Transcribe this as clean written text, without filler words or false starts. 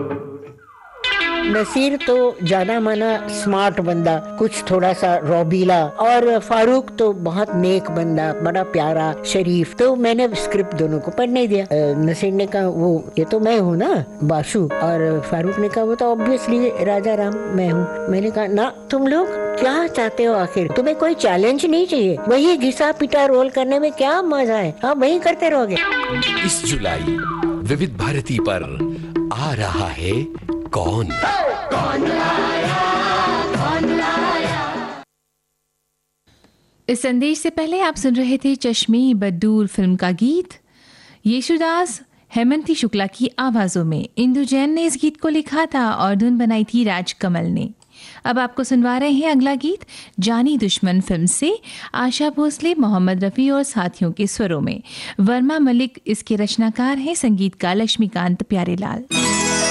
नसीर तो जाना माना स्मार्ट बंदा, कुछ थोड़ा सा रौबीला, और फारूक तो बहुत नेक बंदा, बड़ा प्यारा शरीफ। तो मैंने स्क्रिप्ट दोनों को पढ़ने दिया। नसीर ने कहा वो ये तो मैं हूँ ना बाशु, और फारूक ने कहा वो तो ऑब्वियसली राजा राम मैं हूँ। मैंने कहा ना, तुम लोग क्या चाहते हो आखिर? तुम्हें कोई चैलेंज नहीं चाहिए? वही घिसा पिटा रोल करने में क्या मजा है? आप वही करते रहोगे। इस जुलाई विविध भारती पर आ रहा है कौन लाया, कौन लाया। इस संदेश से पहले आप सुन रहे थे चश्मे बदूर फिल्म का गीत। येशुदास हेमंती शुक्ला की आवाजों में। इंदु जैन ने इस गीत को लिखा था और धुन बनाई थी राजकमल ने। अब आपको सुनवा रहे हैं अगला गीत जानी दुश्मन फिल्म से। आशा भोसले, मोहम्मद रफ़ी और साथियों के स्वरों में। वर्मा मलिक इसके रचनाकार हैं, संगीतकार लक्ष्मीकांत प्यारेलाल।